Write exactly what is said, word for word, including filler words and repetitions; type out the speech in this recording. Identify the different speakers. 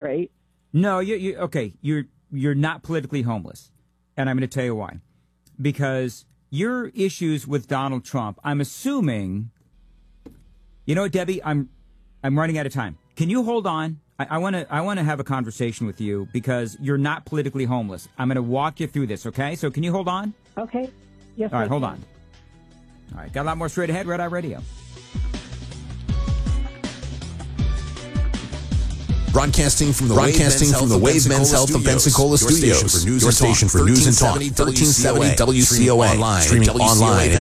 Speaker 1: right?
Speaker 2: No, you, you okay. You're you're not politically homeless, and I'm going to tell you why. Because your issues with Donald Trump, I'm assuming. You know what, Debbie? I'm I'm running out of time. Can you hold on? I want to I want to have a conversation with you because you're not politically homeless. I'm going to walk you through this, okay? So can you hold on?
Speaker 1: Okay. Yes.
Speaker 2: All right,
Speaker 1: I
Speaker 2: hold
Speaker 1: can.
Speaker 2: on. All right, got a lot more straight ahead. Red Eye Radio.
Speaker 3: Broadcasting from the Broadcasting from the Wave Men's Health of Pensacola Studios. Your station for news and talk. thirteen seventy W C O A. Streaming online. Streaming online at